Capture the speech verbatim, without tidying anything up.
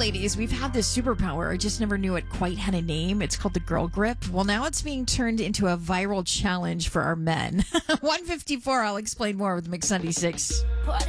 ladies, we've had this superpower. I just never knew it quite had a name. It's called the girl grip. Well, now it's being turned into a viral challenge for our men. one fifty-four, I'll explain more with Mix ninety-six.